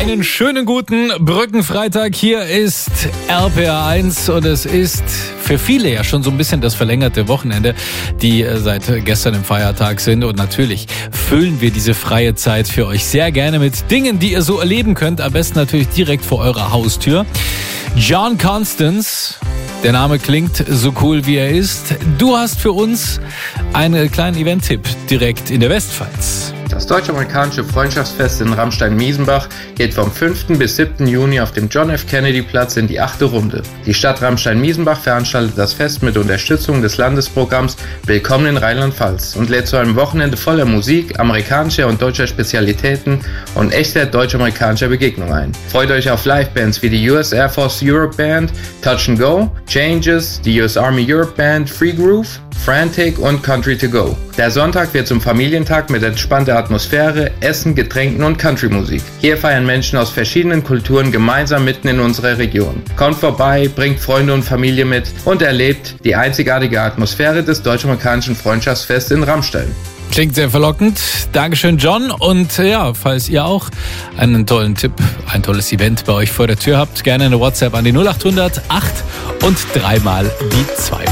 Einen schönen guten Brückenfreitag. Hier ist RPR1 und es ist für viele ja schon so ein bisschen das verlängerte Wochenende, die seit gestern im Feiertag sind. Und natürlich füllen wir diese freie Zeit für euch sehr gerne mit Dingen, die ihr so erleben könnt. Am besten natürlich direkt vor eurer Haustür. John Constance, der Name klingt so cool, wie er ist. Du hast für uns einen kleinen Event-Tipp direkt in der Westpfalz. Das deutsch-amerikanische Freundschaftsfest in Ramstein-Miesenbach geht vom 5. bis 7. Juni auf dem John F. Kennedy Platz in die 8. Runde. Die Stadt Ramstein-Miesenbach veranstaltet das Fest mit Unterstützung des Landesprogramms Willkommen in Rheinland-Pfalz und lädt zu einem Wochenende voller Musik, amerikanischer und deutscher Spezialitäten und echter deutsch-amerikanischer Begegnung ein. Freut euch auf Livebands wie die US Air Force Europe Band, Touch and Go, Changes, die US Army Europe Band, Free Groove, Frantic und Country to Go. Der Sonntag wird zum Familientag mit entspannter Atmosphäre, Essen, Getränken und Country-Musik. Hier feiern Menschen aus verschiedenen Kulturen gemeinsam mitten in unserer Region. Kommt vorbei, bringt Freunde und Familie mit und erlebt die einzigartige Atmosphäre des deutsch-amerikanischen Freundschaftsfests in Ramstein. Klingt sehr verlockend. Dankeschön, John. Und ja, falls ihr auch einen tollen Tipp, ein tolles Event bei euch vor der Tür habt, gerne eine WhatsApp an die 0800 8 und 3 mal die 2.